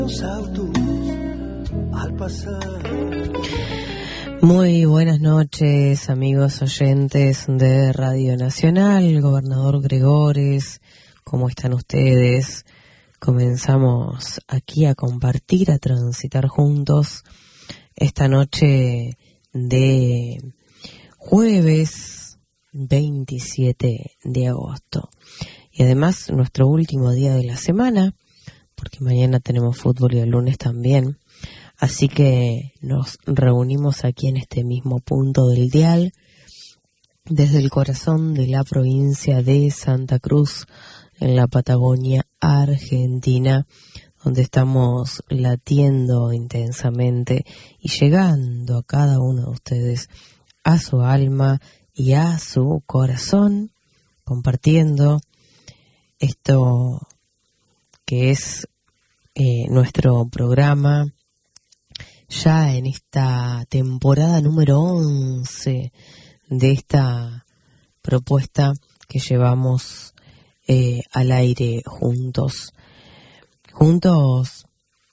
Los autos al pasar. Muy buenas noches, amigos oyentes de Radio Nacional, Gobernador Gregores, ¿cómo están ustedes? Comenzamos aquí a compartir, a transitar juntos esta noche de jueves 27 de agosto. Y además nuestro último día de la semana, porque mañana tenemos fútbol y el lunes también. Así que nos reunimos aquí en este mismo punto del dial, desde el corazón de la provincia de Santa Cruz, en la Patagonia Argentina, donde estamos latiendo intensamente y llegando a cada uno de ustedes, a su alma y a su corazón, compartiendo esto que es nuestro programa, ya en esta temporada número 11 de esta propuesta que llevamos al aire juntos. Juntos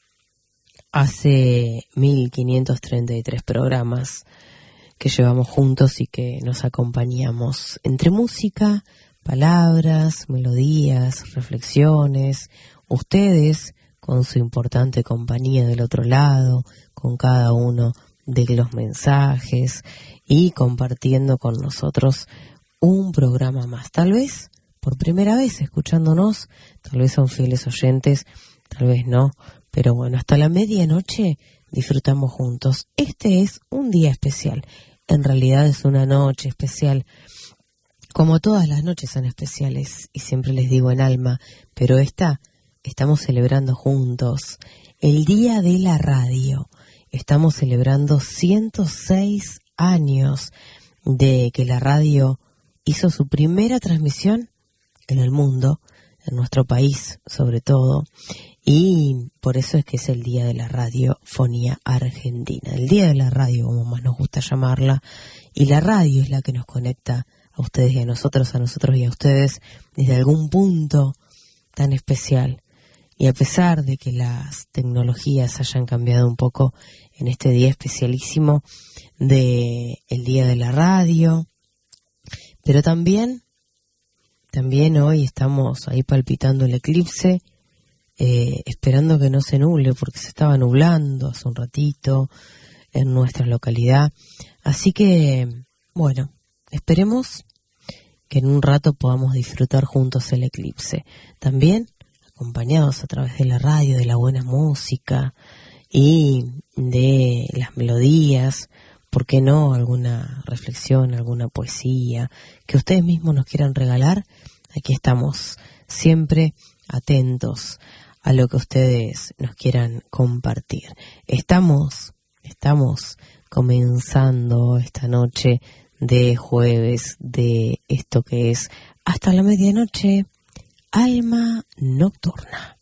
hace 1533 programas que llevamos juntos y que nos acompañamos entre música, palabras, melodías, reflexiones, ustedes con su importante compañía del otro lado, con cada uno de los mensajes y compartiendo con nosotros un programa más. Tal vez por primera vez escuchándonos, tal vez son fieles oyentes, tal vez no, pero bueno, hasta la medianoche disfrutamos juntos. Este es un día especial, en realidad es una noche especial, como todas las noches son especiales y siempre les digo en alma, pero estamos celebrando juntos el Día de la Radio. Estamos celebrando 106 años de que la radio hizo su primera transmisión en el mundo, en nuestro país sobre todo, y por eso es que es el Día de la Radiofonía Argentina, el Día de la Radio, como más nos gusta llamarla, y la radio es la que nos conecta a ustedes y a nosotros y a ustedes desde algún punto tan especial. Y a pesar de que las tecnologías hayan cambiado un poco en este día especialísimo de el Día de la Radio, pero también hoy estamos ahí palpitando el eclipse, esperando que no se nuble, porque se estaba nublando hace un ratito en nuestra localidad. Así que, bueno, esperemos que en un rato podamos disfrutar juntos el eclipse. También acompañados a través de la radio, de la buena música y de las melodías, ¿por qué no? Alguna reflexión, alguna poesía que ustedes mismos nos quieran regalar. Aquí estamos siempre atentos a lo que ustedes nos quieran compartir. Estamos comenzando esta noche de jueves de esto que es hasta la medianoche, Alma Nocturna.